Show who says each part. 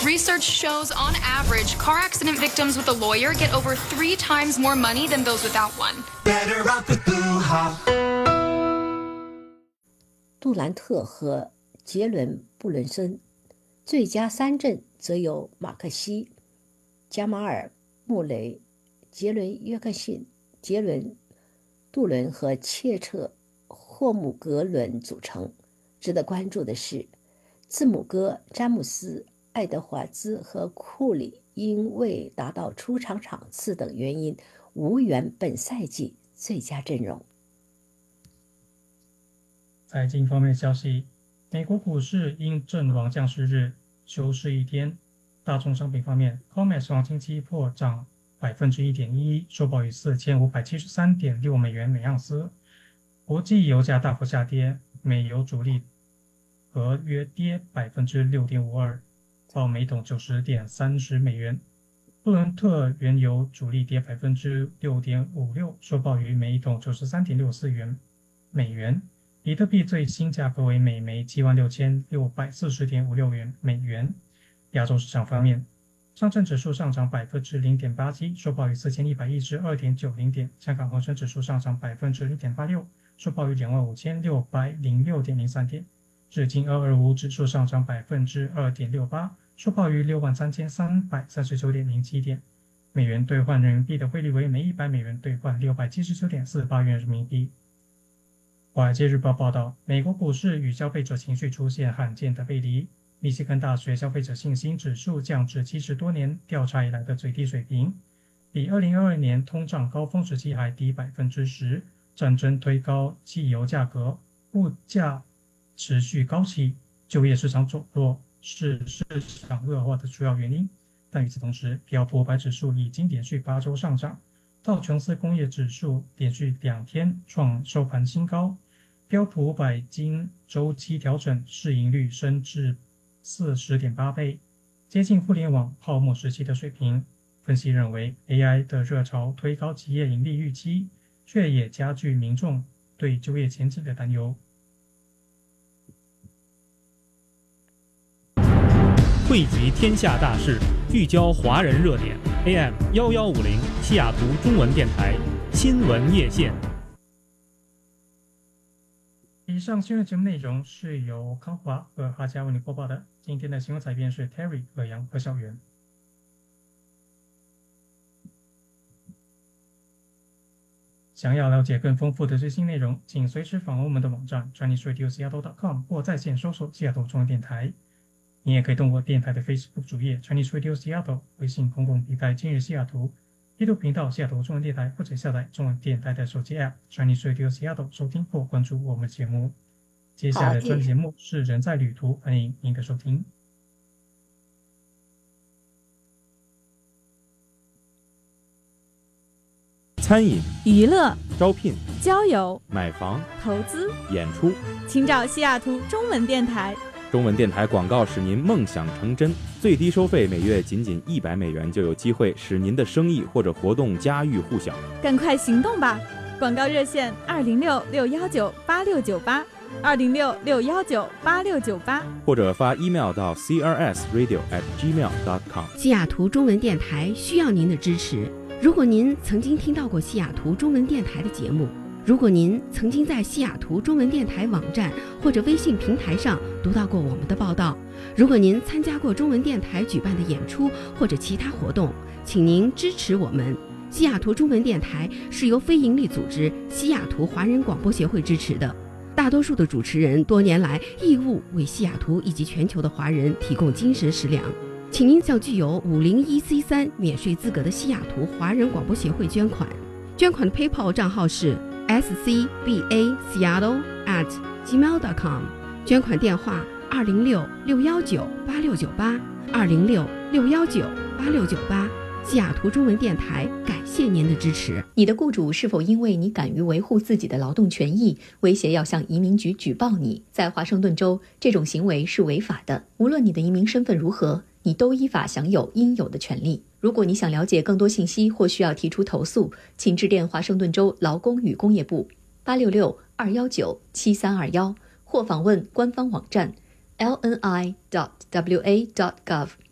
Speaker 1: Research shows, on average, car accident victims with a lawyer get over 3 times more money than those without one.
Speaker 2: Better off with Boo-ha.
Speaker 3: 杜兰特和杰伦·布伦森，最佳三阵则有马克西、加马尔·穆雷、杰伦·约克逊、杰伦·杜伦和切特·霍姆格伦组成。值得关注的是，字母哥詹姆斯、爱德华兹和库里因未达到出场场次等原因无缘本赛季最佳阵容。
Speaker 4: 财经方面的消息，美国股市因阵亡将士日休市一天。大宗商品方面 ，COMEX 黄金期货涨1.11%，收报于4573.6美元每盎司。国际油价大幅下跌，美油主力合约跌6.52%，报每桶90.30美元。布伦特原油主力跌6.56%，收报于每桶93.64美元。比特币最新价格为每枚76,640.56美元。亚洲市场方面，上证指数上涨0.87%，收报于4112.90点；香港恒生指数上涨0.86%，收报于25606.03点；日经225指数上涨2.68%，收报于63339.07点。美元兑换人民币的汇率为每100美元兑换679.48元人民币。华尔街日报报道，美国股市与消费者情绪出现罕见的背离。密西根大学消费者信心指数降至70多年调查以来的最低水平，比2022年通胀高峰时期还低10%。战争推高汽油价格，物价持续高企，就业市场走弱是市场恶化的主要原因。但与此同时，标普500指数已经连续8周上涨，道琼斯工业指数连续2天创收盘新高。标普500经周期调整，市盈率升至40.8倍，接近互联网泡沫时期的水平。分析认为 ，AI 的热潮推高企业盈利预期，却也加剧民众对就业前景的担忧。
Speaker 5: 汇集天下大事，聚焦华人热点。AM1150 西雅图中文电台新闻夜线。
Speaker 4: 以上新闻节目内容是由康华和哈佳为您播报的。今天的新闻采编是 Terry 和杨和小袁。想要了解更丰富的最新内容，请随时访问我们的网站 ChineseRadioSeattle.com 或在线搜索西雅图中文电台。你也可以通过电台的 Facebook 主页 Chinese Radio Seattle、微信公共平台今日西雅图、YouTube 频道西雅图中文电台，或者下载中文电台的手机 App Chinese Radio Seattle 收听或关注我们节目。接下来的专题节目是人在旅途，欢迎您的收听。
Speaker 5: 餐饮、
Speaker 6: 娱乐、
Speaker 5: 招聘、
Speaker 6: 交友、
Speaker 5: 买房、
Speaker 6: 投资、
Speaker 5: 演出，
Speaker 6: 请找西雅图中文电台。
Speaker 5: 中文电台广告使您梦想成真，最低收费每月仅100美元，就有机会使您的生意或者活动家喻户晓。
Speaker 6: 赶快行动吧！广告热线206-619-8698，206-619-8698，
Speaker 5: 或者发 email 到 crsradio@gmail.com。
Speaker 7: 西雅图中文电台需要您的支持。如果您曾经听到过西雅图中文电台的节目，如果您曾经在西雅图中文电台网站或者微信平台上读到过我们的报道，如果您参加过中文电台举办的演出或者其他活动，请您支持我们。西雅图中文电台是由非营利组织西雅图华人广播协会支持的，大多数的主持人多年来义务为西雅图以及全球的华人提供精神食粮。请您向具有501C3免税资格的西雅图华人广播协会捐款，捐款的 PayPal 账号是scbaseattle@gmail.com， 捐款电话206-619-8698， 206-619-8698。西雅图中文电台感谢您的支持。
Speaker 8: 你的雇主是否因为你敢于维护自己的劳动权益，威胁要向移民局举报你？在华盛顿州，这种行为是违法的。无论你的移民身份如何，你都依法享有应有的权利。如果你想了解更多信息或需要提出投诉，请致电华盛顿州劳工与工业部866-219-7321，或访问官方网站 lni.wa.gov。